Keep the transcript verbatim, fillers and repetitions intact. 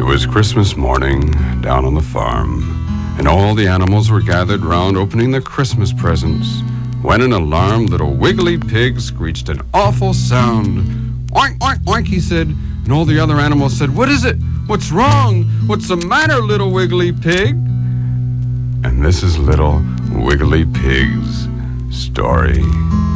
was Christmas morning down on the farm, and all the animals were gathered round opening their Christmas presents, when an alarmed little wiggly pig screeched an awful sound. Oink, oink, oink, he said, and all the other animals said, "What is it? What's wrong? What's the matter, little wiggly pig?" And this is little Wiggly Pig's story.